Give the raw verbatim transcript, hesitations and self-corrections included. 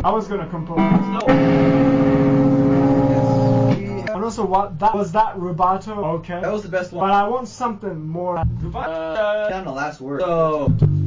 I was gonna compose. No. And also, what that was that rubato? Okay. That was the best one. But I want something more. Uh, down the last word. So.